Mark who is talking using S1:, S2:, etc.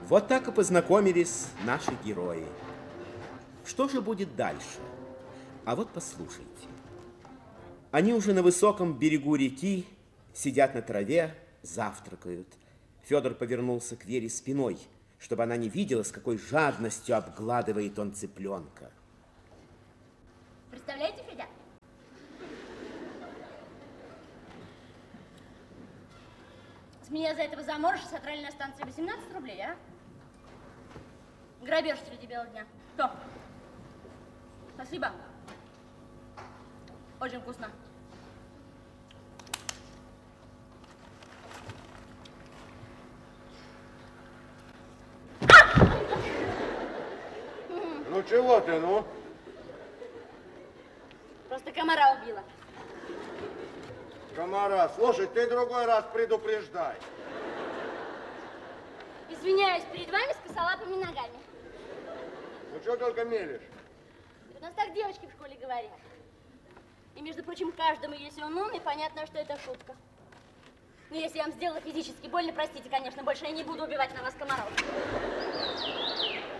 S1: Вот так и познакомились наши герои. Что же будет дальше? А вот послушайте. Они уже на высоком берегу реки, сидят на траве, завтракают. Федор повернулся к Вере спиной, чтобы она не видела, с какой жадностью обгладывает он цыпленка.
S2: Представляете, Федя? С меня за этого заморыша содрали на станции 18 рублей, а? Грабеж среди бела дня. Что? Спасибо. Очень вкусно.
S3: Ну чего ты, ну?
S2: Просто комара убила.
S3: Комара, слушай, ты другой раз предупреждай.
S2: Извиняюсь перед вами с косолапыми ногами.
S3: Ну что только мелешь?
S2: У нас так девочки в школе говорят. И, между прочим, каждому, если он умный, понятно, что это шутка. Но если я вам сделала физически больно, простите, конечно, больше я не буду убивать на вас комаров.